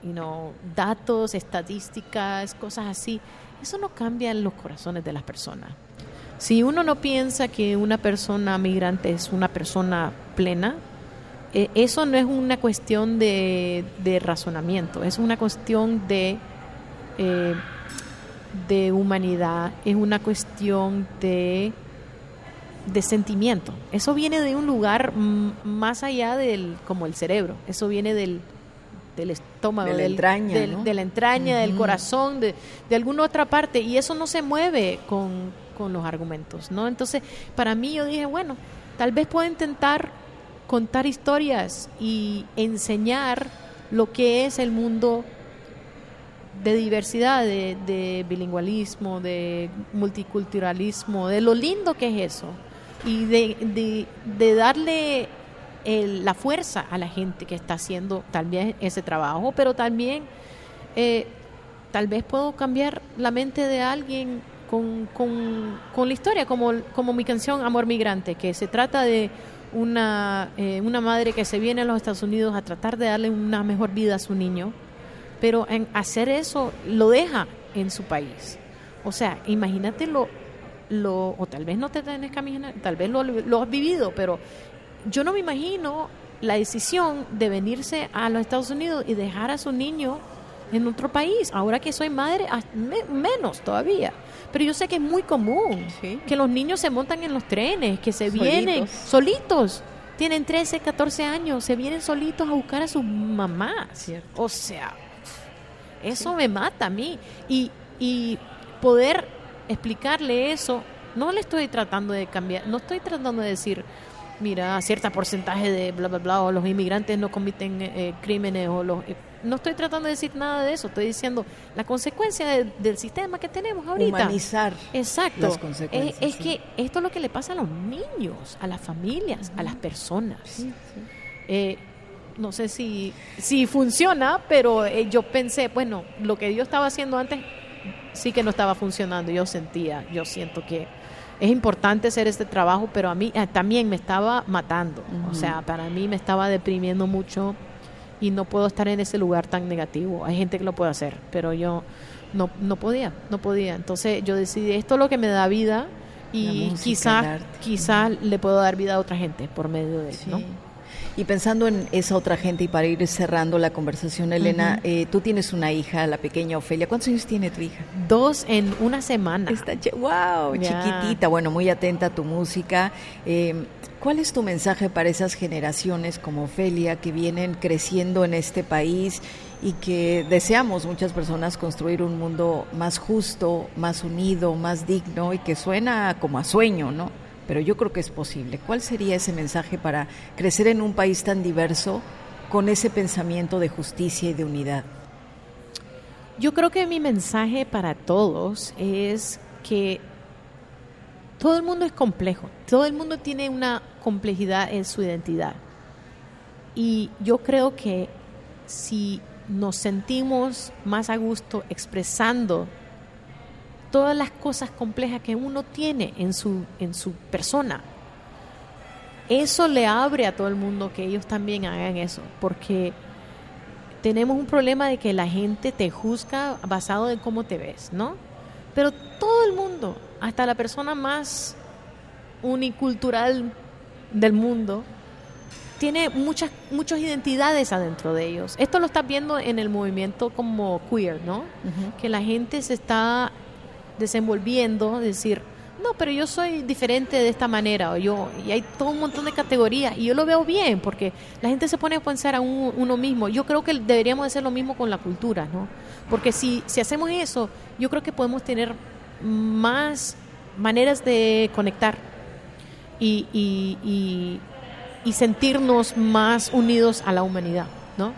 datos, estadísticas, cosas así. Eso no cambia los corazones de las personas. Si uno no piensa que una persona migrante es una persona plena, eso no es una cuestión de razonamiento, es una cuestión de humanidad, es una cuestión de sentimiento. Eso viene de un lugar más allá como el cerebro. Eso viene del estómago, de la entraña, ¿no? De la entraña, del corazón, de alguna otra parte, y eso no se mueve con los argumentos, ¿no? Entonces, para mí yo dije, bueno, tal vez puedo intentar contar historias y enseñar lo que es el mundo de diversidad, de bilingüismo, de multiculturalismo, de lo lindo que es eso, y de darle la fuerza a la gente que está haciendo también ese trabajo, pero también tal vez puedo cambiar la mente de alguien con la historia, como mi canción Amor Migrante, que se trata de una madre que se viene a los Estados Unidos a tratar de darle una mejor vida a su niño, pero en hacer eso lo deja en su país. O sea, imagínate o tal vez no te tenés que imaginar, tal vez lo has vivido, pero yo no me imagino la decisión de venirse a los Estados Unidos y dejar a su niño en otro país. Ahora que soy madre, menos todavía. Pero yo sé que es muy común, ¿sí?, que los niños se montan en los trenes, que se vienen solitos. Tienen 13, 14 años, se vienen solitos a buscar a sus mamás. Cierto. O sea, eso me mata a mí. Y poder explicarle eso, no le estoy tratando de cambiar, no estoy tratando de decir, mira, cierto porcentaje de bla, bla, bla, o los inmigrantes no cometen crímenes, no estoy tratando de decir nada de eso, estoy diciendo la consecuencia del sistema que tenemos ahorita. Humanizar. Exacto. Las consecuencias. Es que esto es lo que le pasa a los niños, a las familias, a las personas. Sí, sí. No sé si funciona, pero yo pensé, bueno, lo que Dios estaba haciendo antes sí que no estaba funcionando. Yo siento que es importante hacer este trabajo, pero a mí también me estaba matando. O sea, para mí me estaba deprimiendo mucho y no puedo estar en ese lugar tan negativo. Hay gente que lo puede hacer, pero yo no podía. Entonces yo decidí, esto es lo que me da vida y quizás le puedo dar vida a otra gente por medio de él, ¿no? Y pensando en esa otra gente, y para ir cerrando la conversación, Elena, tú tienes una hija, la pequeña Ofelia. ¿Cuántos años tiene tu hija? 2 en una semana. ¡Wow! Yeah. Chiquitita. Bueno, muy atenta a tu música. ¿Cuál es tu mensaje para esas generaciones como Ofelia que vienen creciendo en este país y que deseamos muchas personas construir un mundo más justo, más unido, más digno, y que suena como a sueño, ¿no? Pero yo creo que es posible. ¿Cuál sería ese mensaje para crecer en un país tan diverso con ese pensamiento de justicia y de unidad? Yo creo que mi mensaje para todos es que todo el mundo es complejo, todo el mundo tiene una complejidad en su identidad. Y yo creo que si nos sentimos más a gusto expresando todas las cosas complejas que uno tiene en su persona, eso le abre a todo el mundo que ellos también hagan eso, porque tenemos un problema de que la gente te juzga basado en cómo te ves, ¿no? Pero todo el mundo, hasta la persona más unicultural del mundo, tiene muchas identidades adentro de ellos. Esto lo estás viendo en el movimiento como queer, ¿no? Que la gente se está desenvolviendo, decir, no, pero yo soy diferente de esta manera, y hay todo un montón de categorías, y yo lo veo bien, porque la gente se pone a pensar a uno mismo. Yo creo que deberíamos hacer lo mismo con la cultura, ¿no? Porque si hacemos eso, yo creo que podemos tener más maneras de conectar y sentirnos más unidos a la humanidad, ¿no?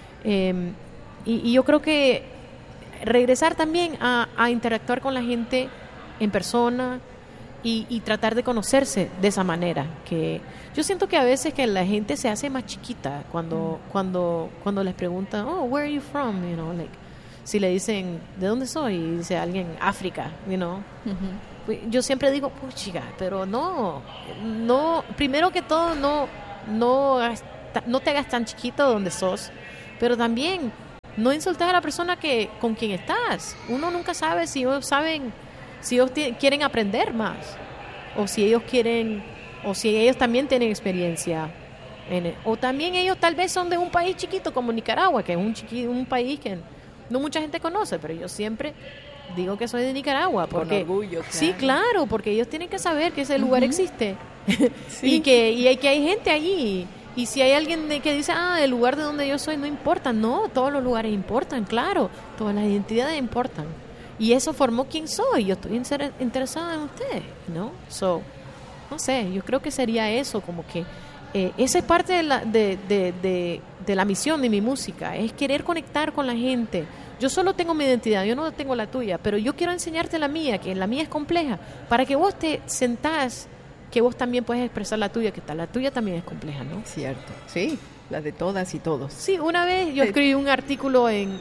Y yo creo que regresar también a interactuar con la gente en persona y tratar de conocerse de esa manera. Que yo siento que a veces que la gente se hace más chiquita cuando les preguntan, oh, where are you from? You know, like, si le dicen, ¿de dónde soy? Y dice alguien, África, you know. Yo siempre digo, pues chica, pero no, primero que todo, no te hagas tan chiquito donde sos, pero también no insultes a la persona con quien estás. Uno nunca sabe si ellos quieren aprender más, o si ellos también tienen experiencia, o también ellos tal vez son de un país chiquito como Nicaragua, que es un país que no mucha gente conoce, pero yo siempre digo que soy de Nicaragua. Porque, con orgullo, claro. Sí, claro, porque ellos tienen que saber que ese lugar existe sí. y que hay gente allí. Y si hay alguien que dice, el lugar de donde yo soy no importa, no, todos los lugares importan, claro, todas las identidades importan. Y eso formó quién soy, yo estoy interesada en ustedes, ¿no? No sé, yo creo que sería eso, como que esa es parte de la misión de mi música, es querer conectar con la gente. Yo solo tengo mi identidad, yo no tengo la tuya, pero yo quiero enseñarte la mía, que la mía es compleja, para que vos te sentás, que vos también puedes expresar la tuya, que la tuya también es compleja, ¿no? Cierto, sí, la de todas y todos. Sí, una vez yo escribí un artículo en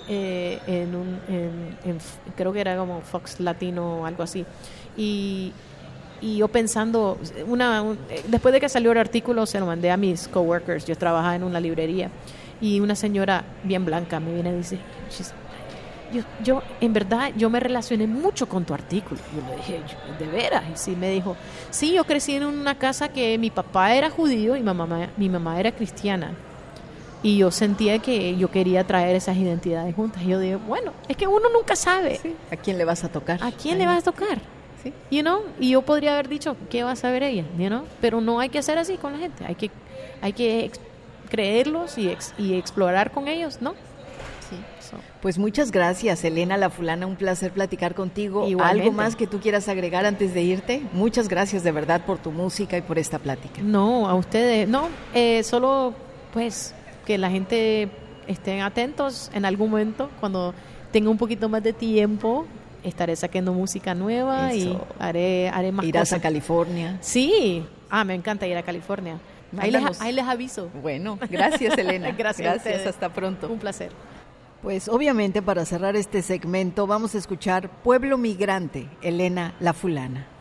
creo que era como Fox Latino o algo así, y yo pensando, después de que salió el artículo se lo mandé a mis coworkers, yo trabajaba en una librería, y una señora bien blanca me viene y dice, yo en verdad yo me relacioné mucho con tu artículo. Yo le dije, ¿de veras? Y sí, me dijo, sí, yo crecí en una casa que mi papá era judío y mi mamá era cristiana, y yo sentía que yo quería traer esas identidades juntas. Y yo digo, bueno, es que uno nunca sabe. Sí. ¿A quién le vas a tocar? ¿A quién le vas a tocar? Sí. Y yo podría haber dicho, ¿qué va a saber ella? Pero no hay que hacer así con la gente, hay que creerlos y explorar con ellos, ¿no? Sí. Pues muchas gracias, Elena La Fulana, un placer platicar contigo. Igualmente. ¿Algo más que tú quieras agregar antes de irte? Muchas gracias de verdad por tu música y por esta plática. No, a ustedes, solo pues que la gente estén atentos en algún momento, cuando tenga un poquito más de tiempo, estaré sacando música nueva. Eso. Y haré más ¿Irás cosas. a California? Sí, me encanta ir a California. Ahí les aviso. Bueno, gracias, Elena. Gracias, hasta pronto. Un placer. Pues obviamente para cerrar este segmento vamos a escuchar Pueblo Migrante, Elena La Fulana.